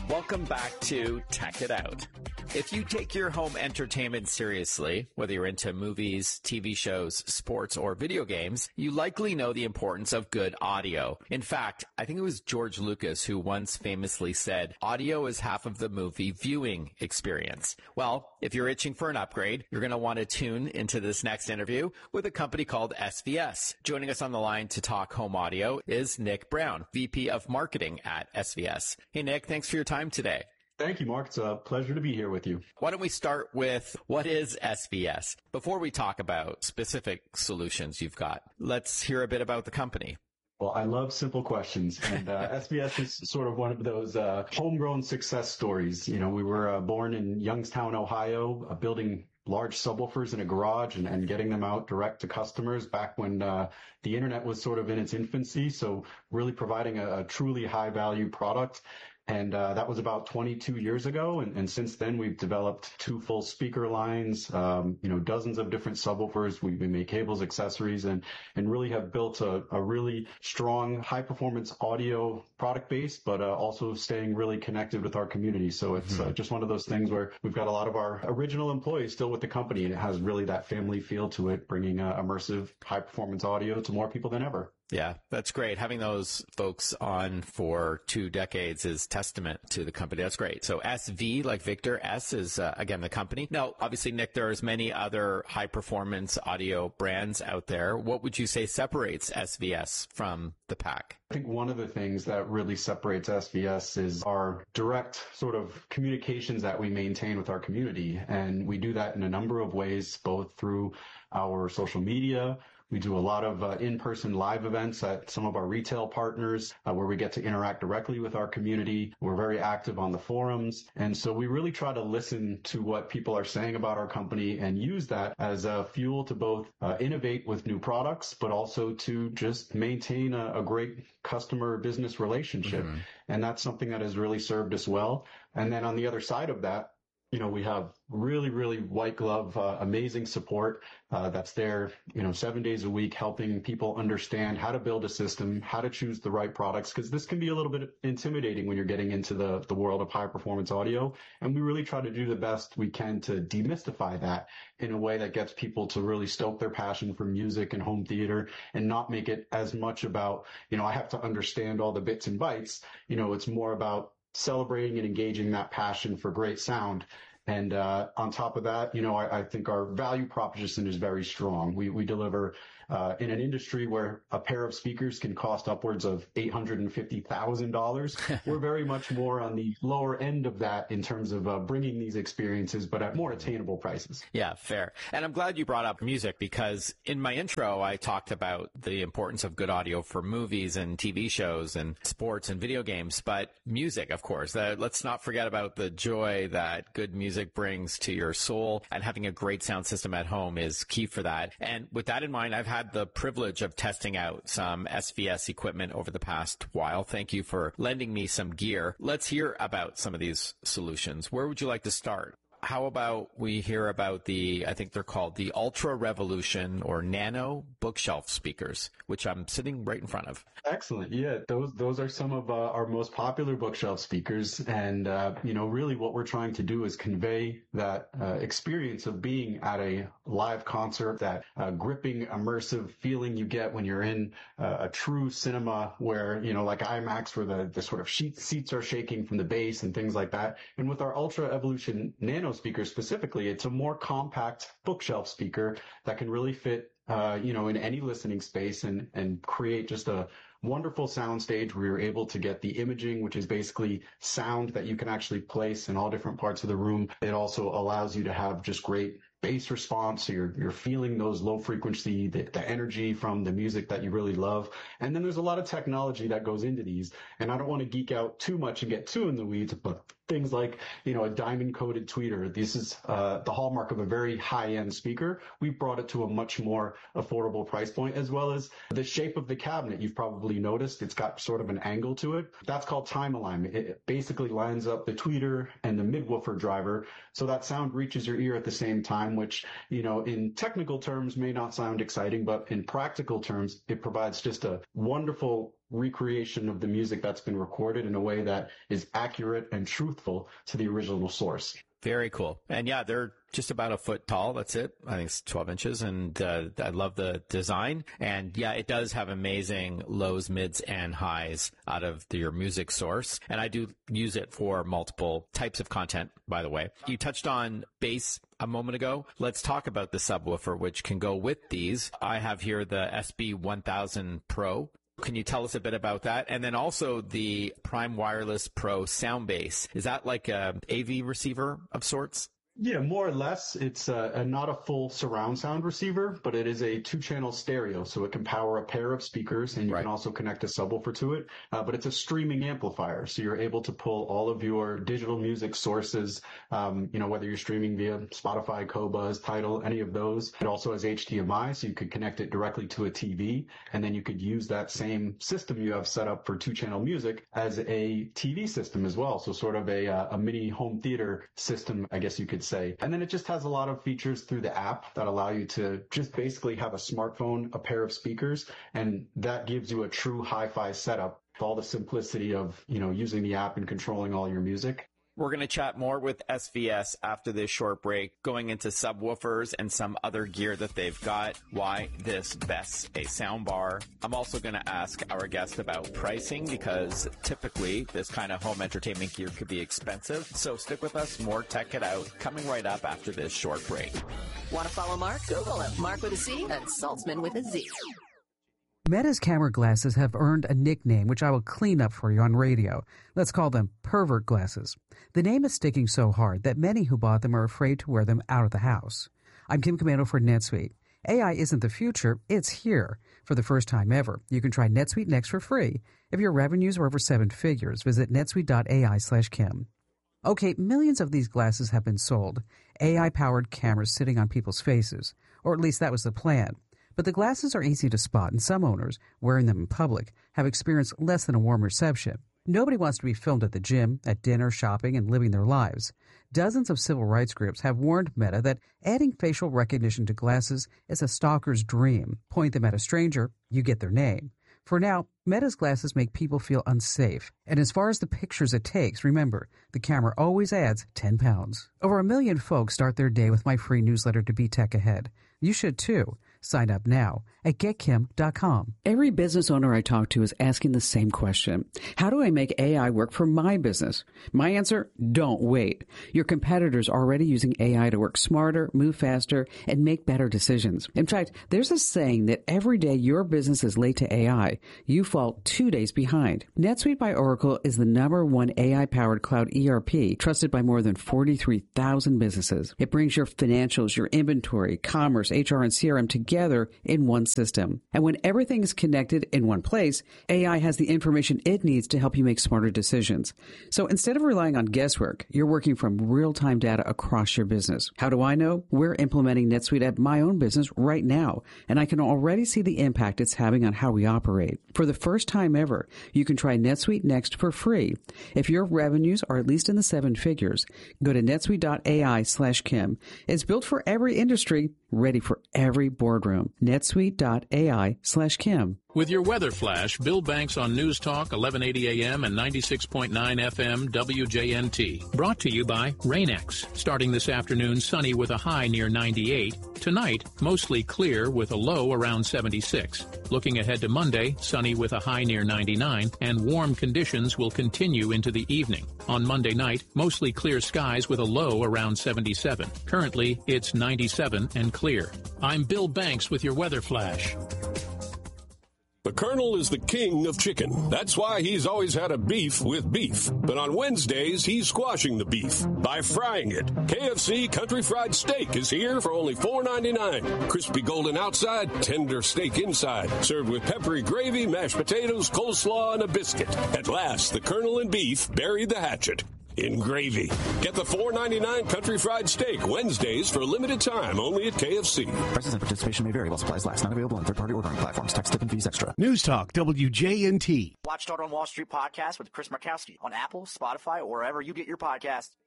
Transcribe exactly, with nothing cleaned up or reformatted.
Welcome back to Tech It Out. If you take your home entertainment seriously, whether you're into movies, T V shows, sports, or video games, you likely know the importance of good audio. In fact, I think it was George Lucas who once famously said, audio is half of the movie viewing experience. Well, if you're itching for an upgrade, you're going to want to tune into this next interview with a company called S V S. Joining us on the line to talk home audio is Nick Brown, V P of Marketing at S V S. Hey, Nick, thanks for your time today. Thank you, Mark. It's a pleasure to be here with you. Why don't we start with what is S V S? Before we talk about specific solutions you've got, let's hear a bit about the company. Well, I love simple questions, and uh, S V S is sort of one of those uh, homegrown success stories. You know, we were uh, born in Youngstown, Ohio, uh, building large subwoofers in a garage and, and getting them out direct to customers back when uh, the internet was sort of in its infancy. So really providing a, a truly high value product. And uh, that was about twenty-two years ago. And, and since then, we've developed two full speaker lines, um, you know, dozens of different subwoofers. We, we make cables, accessories, and and really have built a, a really strong, high-performance audio product base, but uh, also staying really connected with our community. So it's mm-hmm. uh, just one of those things where we've got a lot of our original employees still with the company, and it has really that family feel to it, bringing uh, immersive, high-performance audio to more people than ever. Yeah, that's great. Having those folks on for two decades is testament to the company. That's great. So S V, like Victor, S is, uh, again, the company. Now, obviously, Nick, there's many other high-performance audio brands out there. What would you say separates S V S from the pack? I think one of the things that really separates S V S is our direct sort of communications that we maintain with our community. And we do that in a number of ways, both through our social media. We do a lot of uh, in-person live events at some of our retail partners uh, where we get to interact directly with our community. We're very active on the forums. And so we really try to listen to what people are saying about our company and use that as a fuel to both uh, innovate with new products, but also to just maintain a, a great customer business relationship. Mm-hmm. And that's something that has really served us well. And then on the other side of that, you know, we have really, really white glove, uh, amazing support uh, that's there, you know, seven days a week, helping people understand how to build a system, how to choose the right products, because this can be a little bit intimidating when you're getting into the, the world of high performance audio. And we really try to do the best we can to demystify that in a way that gets people to really stoke their passion for music and home theater and not make it as much about, you know, I have to understand all the bits and bytes. You know, it's more about celebrating and engaging that passion for great sound. And uh, on top of that, you know, I, I think our value proposition is very strong. We we deliver uh, in an industry where a pair of speakers can cost upwards of eight hundred fifty thousand dollars. We're very much more on the lower end of that in terms of uh, bringing these experiences, but at more attainable prices. Yeah, fair. And I'm glad you brought up music, because in my intro, I talked about the importance of good audio for movies and T V shows and sports and video games, but music, of course. Uh, let's not forget about the joy that good music brings to your soul, and having a great sound system at home is key for that. And with that in mind, I've had the privilege of testing out some S V S equipment over the past while. Thank you for lending me some gear. Let's hear about some of these solutions. Where would you like to start? How about we hear about the, I think they're called the Ultra Revolution or Nano bookshelf speakers, which I'm sitting right in front of. Excellent. Yeah, those those are some of uh, our most popular bookshelf speakers. And, uh, you know, really what we're trying to do is convey that uh, experience of being at a live concert, that uh, gripping, immersive feeling you get when you're in uh, a true cinema where, you know, like IMAX, where the, the sort of sheet, seats are shaking from the bass and things like that. And with our Ultra Evolution Nano speaker specifically, it's a more compact bookshelf speaker that can really fit, uh, you know, in any listening space and, and create just a wonderful sound stage where you're able to get the imaging, which is basically sound that you can actually place in all different parts of the room. It also allows you to have just great bass response. So you're, you're feeling those low frequency, the, the energy from the music that you really love. And then there's a lot of technology that goes into these. And I don't want to geek out too much and get too in the weeds, but things like, you know, a diamond coated tweeter. This is, uh, the hallmark of a very high end speaker. We've brought it to a much more affordable price point, as well as the shape of the cabinet. You've probably noticed it's got sort of an angle to it. That's called time alignment. It basically lines up the tweeter and the midwoofer driver so that sound reaches your ear at the same time, which, you know, in technical terms may not sound exciting, but in practical terms, it provides just a wonderful recreation of the music that's been recorded in a way that is accurate and truthful to the original source. Very cool. And yeah, they're just about a foot tall. That's it. I think it's twelve inches. And uh, I love the design. And yeah, it does have amazing lows, mids, and highs out of the, your music source. And I do use it for multiple types of content, by the way. You touched on bass a moment ago. Let's talk about the subwoofer, which can go with these. I have here the S B one thousand Pro. Can you tell us a bit about that? And then also the Prime Wireless Pro Soundbase. Is that like a A V receiver of sorts? Yeah, more or less. It's a, a, not a full surround sound receiver, but it is a two-channel stereo, so it can power a pair of speakers, and you right. can also connect a subwoofer to it. Uh, but it's a streaming amplifier, so you're able to pull all of your digital music sources, um, you know, whether you're streaming via Spotify, Qobuz, Tidal, any of those. It also has H D M I, so you could connect it directly to a T V, and then you could use that same system you have set up for two-channel music as a T V system as well, so sort of a, a mini home theater system, I guess you could say. And then it just has a lot of features through the app that allow you to just basically have a smartphone, a pair of speakers, and that gives you a true hi-fi setup with all the simplicity of, you know, using the app and controlling all your music. We're going to chat more with S V S after this short break, going into subwoofers and some other gear that they've got, why this bests a soundbar. I'm also going to ask our guest about pricing because typically this kind of home entertainment gear could be expensive. So stick with us, more Tech It Out, coming right up after this short break. Want to follow Mark? Google him. Mark with a C and Saltzman with a Z. Meta's camera glasses have earned a nickname, which I will clean up for you on radio. Let's call them pervert glasses. The name is sticking so hard that many who bought them are afraid to wear them out of the house. I'm Kim Komando for NetSuite. A I isn't the future, it's here. For the first time ever, you can try NetSuite Next for free. If your revenues are over seven figures, visit netsuite.ai slash Kim. Okay, millions of these glasses have been sold. A I-powered cameras sitting on people's faces. Or at least that was the plan. But the glasses are easy to spot, and some owners, wearing them in public, have experienced less than a warm reception. Nobody wants to be filmed at the gym, at dinner, shopping, and living their lives. Dozens of civil rights groups have warned Meta that adding facial recognition to glasses is a stalker's dream. Point them at a stranger, you get their name. For now, Meta's glasses make people feel unsafe. And as far as the pictures it takes, remember, the camera always adds ten pounds. Over a million folks start their day with my free newsletter to be tech ahead. You should too. Sign up now at get kim dot com. Every business owner I talk to is asking the same question. How do I make A I work for my business? My answer, don't wait. Your competitors are already using A I to work smarter, move faster, and make better decisions. In fact, there's a saying that every day your business is late to A I, you fall two days behind. NetSuite by Oracle is the number one A I-powered cloud E R P trusted by more than forty-three thousand businesses. It brings your financials, your inventory, commerce, H R, and C R M together together in one system. And when everything is connected in one place, A I has the information it needs to help you make smarter decisions. So instead of relying on guesswork, you're working from real-time data across your business. How do I know? We're implementing NetSuite at my own business right now, and I can already see the impact it's having on how we operate. For the first time ever, you can try NetSuite Next for free. If your revenues are at least in the seven figures, go to netsuite.ai slash Kim. It's built for every industry, ready for every boardroom. netsuite.ai slash Kim. With your weather flash, Bill Banks on News Talk, eleven eighty A M and ninety-six point nine F M W J N T. Brought to you by Rain-X. Starting this afternoon, sunny with a high near ninety-eight. Tonight, mostly clear with a low around seventy-six. Looking ahead to Monday, sunny with a high near ninety-nine, and warm conditions will continue into the evening. On Monday night, mostly clear skies with a low around seventy-seven. Currently, it's ninety-seven and clear. I'm Bill Banks with your weather flash. The Colonel is the king of chicken. That's why he's always had a beef with beef. But on Wednesdays, he's squashing the beef by frying it. K F C Country Fried Steak is here for only four ninety-nine. Crispy golden outside, tender steak inside. Served with peppery gravy, mashed potatoes, coleslaw, and a biscuit. At last, the Colonel and beef buried the hatchet in gravy. Get the four ninety-nine Country Fried Steak Wednesdays for a limited time only at K F C. Prices and participation may vary while supplies last. Not available on third-party ordering platforms. Tax, tip, and fees extra. News Talk W J N T. Watch Start on Wall Street podcast with Chris Markowski on Apple, Spotify, or wherever you get your podcasts.